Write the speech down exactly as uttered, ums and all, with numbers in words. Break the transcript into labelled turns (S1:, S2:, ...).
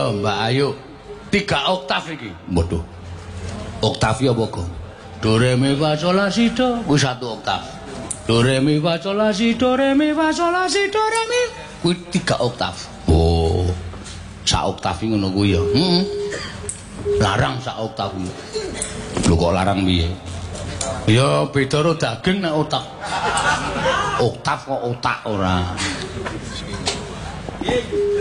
S1: Iya, Mbak Ayu. Tiga oktav iki. Waduh. Oktav ya apa, Gong? Do re mi fa sol la si do, kuwi satu oktav. Do re mi fa sol la si do re mi fa sol la si do re mi. Kuwi tiga oktav. Oh. Sak oktav iki ngono kuwi ya. Heeh. Larang sak oktav iki. Lho kok larang piye? Ya beda karo daging nek otak. Oktav kok otak ora.